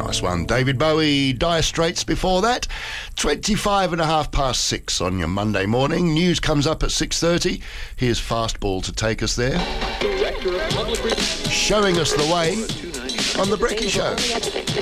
Nice one. David Bowie, Dire Straits before that. 6:25 on your Monday morning. News comes up at 6:30. Here's Fastball to take us there. Director of Public Showing us the way on The Brekkie Show.